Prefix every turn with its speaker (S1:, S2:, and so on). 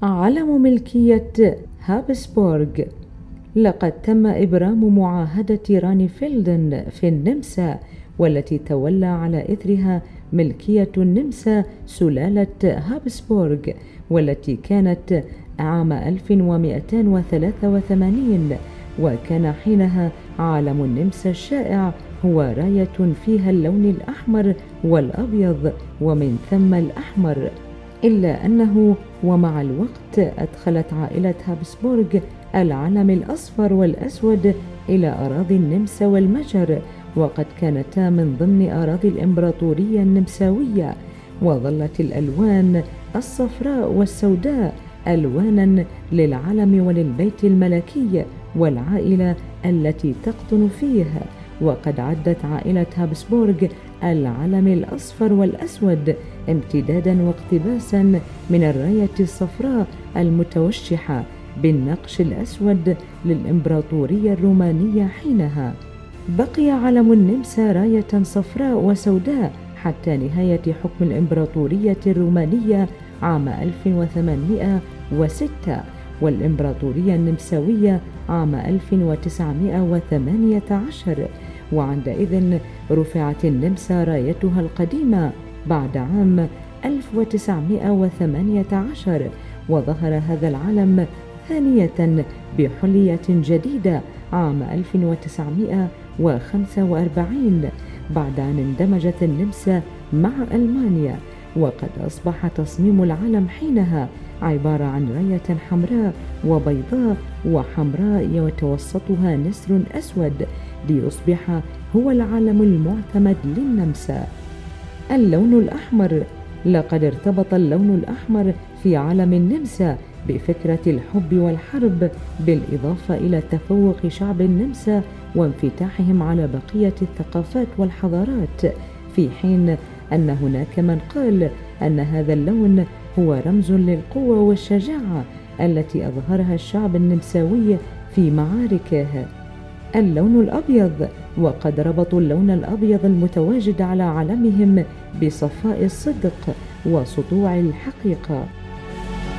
S1: علم ملكية هابسبورغ. لقد تم إبرام معاهدة رانيفيلدن في النمسا، والتي تولى على إثرها ملكية النمسا سلالة هابسبورغ، والتي كانت عام 1283، وكان حينها علم النمسا الشائع هو راية فيها اللون الأحمر والأبيض ومن ثم الأحمر، إلا أنه ومع الوقت أدخلت عائلة هابسبورغ العلم الأصفر والأسود إلى أراضي النمسا والمجر، وقد كانتا من ضمن أراضي الإمبراطورية النمساوية، وظلت الألوان الصفراء والسوداء ألوانا للعلم وللبيت الملكي والعائلة التي تقطن فيه. وقد عدت عائلة هابسبورغ العلم الأصفر والأسود امتدادا واقتباسا من الراية الصفراء المتوشحة بالنقش الأسود للإمبراطورية الرومانية حينها. بقي علم النمسا راية صفراء وسوداء حتى نهاية حكم الإمبراطورية الرومانية عام 1806، والإمبراطورية النمساوية عام 1918، وعندئذ رفعت النمسا رايتها القديمة بعد عام 1918، وظهر هذا العلم ثانية بحلية جديدة عام 1945 بعد أن اندمجت النمسا مع ألمانيا، وقد أصبح تصميم العلم حينها عبارة عن راية حمراء وبيضاء وحمراء يتوسطها نسر أسود ليصبح هو العلم المعتمد للنمسا. اللون الأحمر. لقد ارتبط اللون الأحمر في علم النمسا بفكرة الحب والحرب، بالإضافة إلى تفوق شعب النمسا وانفتاحهم على بقية الثقافات والحضارات، في حين أن هناك من قال أن هذا اللون هو رمز للقوة والشجاعة التي أظهرها الشعب النمساوي في معاركه. اللون الأبيض. وقد ربطوا اللون الأبيض المتواجد على علمهم بصفاء الصدق وسطوع الحقيقة.